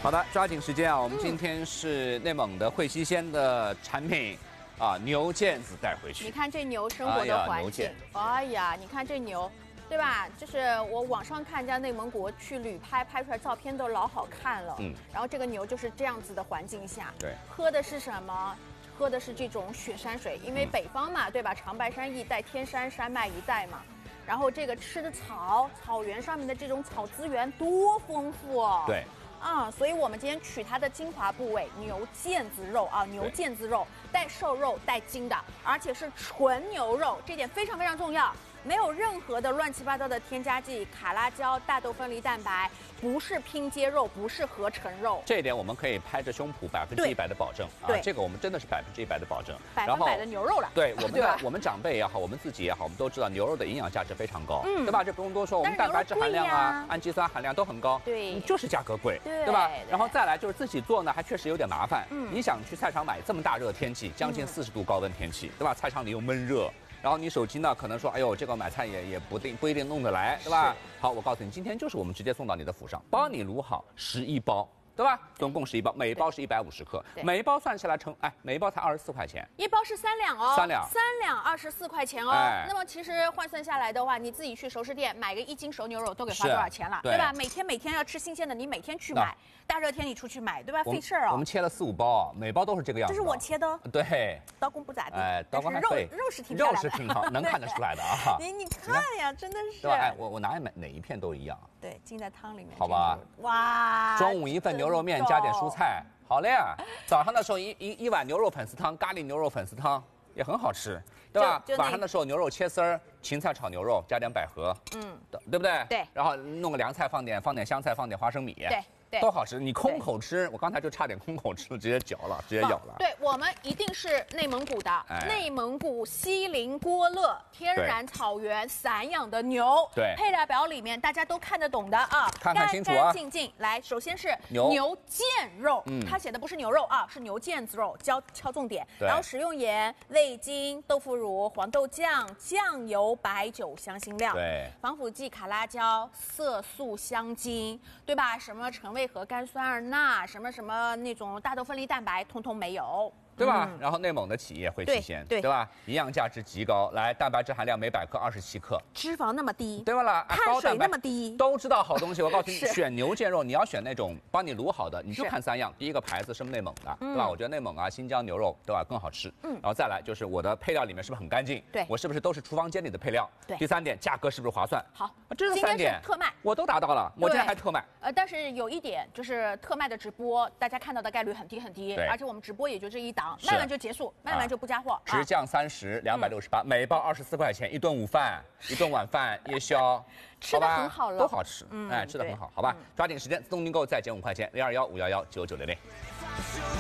好的，抓紧时间啊！我们今天是内蒙的会西鲜的产品啊，牛腱子带回去。 你看这牛生活的环境，哎呀，你看这牛，对吧？就是我网上看人家内蒙古去旅拍，拍出来照片都老好看了。然后这个牛就是这样子的环境下， 对， 喝的是什么？喝的是这种雪山水，因为北方嘛，对吧？长白山一带，天山山脉一带嘛。然后这个吃的草原上面的这种草资源多丰富哦。 对。 所以我们今天取它的精华部位牛腱子肉啊，牛腱子肉带瘦肉带筋的，而且是纯牛肉，这点非常非常重要，没有任何的乱七八糟的添加剂、卡拉胶、大豆分离蛋白，不是拼接肉，不是合成肉。 这一点我们可以拍着胸脯100%的保证啊，这个我们真的是100%的保证 ，100%的牛肉了。 对我们长辈也好，我们自己也好，我们都知道牛肉的营养价值非常高，对吧？这不用多说，我们蛋白质含量啊、氨基酸含量都很高， 对， 就是价格贵。对吧？然后再来就是自己做呢，还确实有点麻烦。你想去菜场买，这么大热天气，将近40度高温天气，对吧？菜场里又闷热，然后你手机呢，可能说，哎呦，这个买菜也不一定弄得来，对吧？好，我告诉你，今天就是我们直接送到你的府上，帮你卤好11包。对吧？总共11包，每一包是150克，每一包算下来每一包才24块钱， 一包是3两哦 ，3两 24块钱哦。那么其实换算下来的话，你自己去熟食店买个1斤熟牛肉都给花多少钱了，对吧？每天要吃新鲜的，你每天去买，大热天你出去买，对吧？费事儿哦。 我们切了4、5包，每包都是这个样子。 这是我切的， 对， 刀工不咋地， 刀工还可以， 肉是挺漂亮的， 肉是挺好，能看得出来的啊。 你看呀，真的是。 对吧？我拿哪一片都一样。 对，浸在汤里面。 好吧。 哇。 中午一份牛肉面加点蔬菜，好嘞呀。早上的时候一碗牛肉粉丝汤，咖喱牛肉粉丝汤也很好吃，对吧？晚上的时候牛肉切丝儿，芹菜炒牛肉加点百合，对不对？ 对。 然后弄个凉菜，放点香菜，放点花生米， 对。 都好吃，你空口吃，我刚才就差点空口吃了，直接嚼了，直接咬了。 对，我们一定是内蒙古的，内蒙古锡林郭勒天然草原散养的牛。对，配料表里面大家都看得懂的啊， 看清楚啊， 干干净净。来，首先是牛腱肉，它写的不是牛肉啊，是牛腱子肉，敲重点。然后食用盐、味精、豆腐乳、黄豆酱、酱油、白酒、香辛料。 对， 防腐剂、卡拉胶、色素、香精，对吧？什么橙味和甘酸二钠，什么那种大豆分离蛋白，通通没有。 对吧？然后内蒙的企业会体现，对吧？营养价值极高，来，蛋白质含量每100克27克， 脂肪那么低， 对吧啦？ 碳水那么低， 都知道好东西。我告诉你，选牛腱肉，你要选那种帮你卤好的，你就看3样。第一个牌子是内蒙的，对吧？我觉得内蒙啊、新疆牛肉，对吧，更好吃。然后再来就是我的配料里面是不是很干净？ 对， 我是不是都是厨房间里的配料？ 对。 第3点，价格是不是划算？ 好， 这是3点， 特卖， 我都达到了，我今天还特卖。 但是有一点就是特卖的直播，大家看到的概率很低，而且我们直播也就这一档，卖完就结束。卖完就不加货， 直降30，268，每包24块钱，一顿午饭，一顿晚饭，夜宵， 吃的很好了， 都好吃，吃的很好，好吧？抓紧时间，自动订购再减5块钱，021-511-9960。